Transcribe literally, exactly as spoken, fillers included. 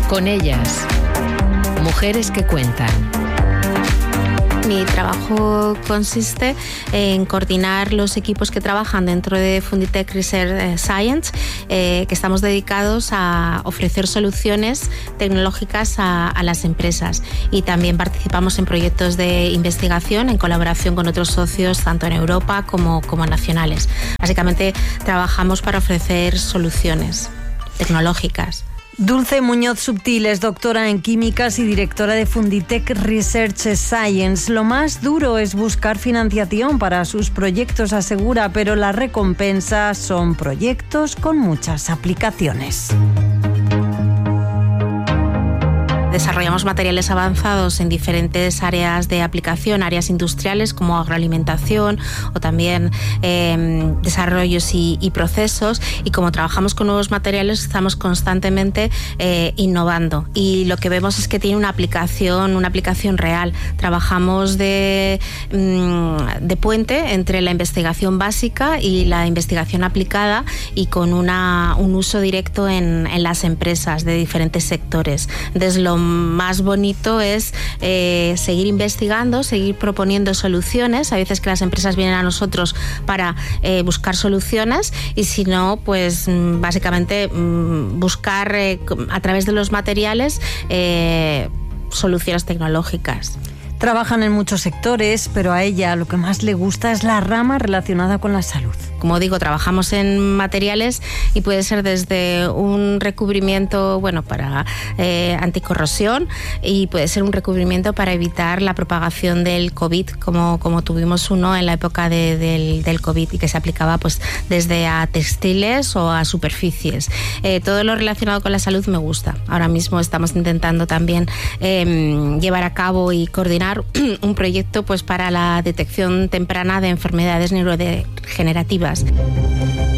Con ellas, mujeres que cuentan. Mi trabajo consiste en coordinar los equipos que trabajan dentro de Funditech Research Science, eh, que estamos dedicados a ofrecer soluciones tecnológicas a, a las empresas, y también participamos en proyectos de investigación en colaboración con otros socios tanto en Europa como, como nacionales. Básicamente trabajamos para ofrecer soluciones tecnológicas. Dulce Muñoz Subtil es doctora en químicas y directora de Funditech Research Science. Lo más duro es buscar financiación para sus proyectos, asegura, pero la recompensa son proyectos con muchas aplicaciones. Desarrollamos materiales avanzados en diferentes áreas de aplicación, áreas industriales como agroalimentación o también eh, desarrollos y, y procesos, y como trabajamos con nuevos materiales estamos constantemente eh, innovando, y lo que vemos es que tiene una aplicación, una aplicación real. Trabajamos de, de puente entre la investigación básica y la investigación aplicada, y con una, un uso directo en, en las empresas de diferentes sectores. Desde lo más bonito es eh, seguir investigando, seguir proponiendo soluciones. A veces que las empresas vienen a nosotros para eh, buscar soluciones, y si no, pues básicamente buscar eh, a través de los materiales eh, soluciones tecnológicas. Trabajan en muchos sectores, pero a ella lo que más le gusta es la rama relacionada con la salud. Como digo, trabajamos en materiales y puede ser desde un recubrimiento, bueno, para eh, anticorrosión, y puede ser un recubrimiento para evitar la propagación del COVID, como, como tuvimos uno en la época de, del, del COVID, y que se aplicaba pues desde a textiles o a superficies. Eh, todo lo relacionado con la salud me gusta. Ahora mismo estamos intentando también eh, llevar a cabo y coordinar un proyecto pues para la detección temprana de enfermedades neurodegenerativas.